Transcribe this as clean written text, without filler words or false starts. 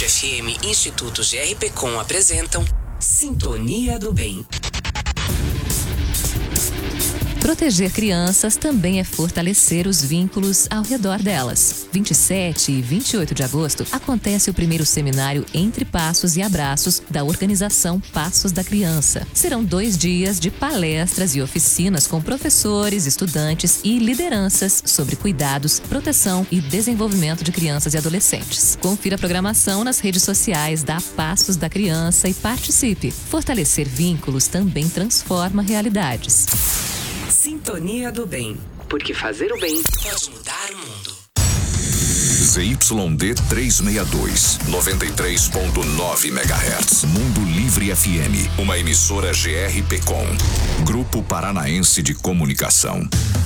GRP FM e Instituto GRPcom apresentam Sintonia do Bem. Proteger crianças também é fortalecer os vínculos ao redor delas. 27 e 28 de agosto acontece o primeiro seminário Entre Passos e Abraços da organização Passos da Criança. Serão 2 dias de palestras e oficinas com professores, estudantes e lideranças sobre cuidados, proteção e desenvolvimento de crianças e adolescentes. Confira a programação nas redes sociais da Passos da Criança e participe. Fortalecer vínculos também transforma realidades. Sintonia do Bem, porque fazer o bem pode mudar o mundo. ZYD 362, 93.9 MHz. Mundo Livre FM, uma emissora GRPcom, Grupo Paranaense de Comunicação.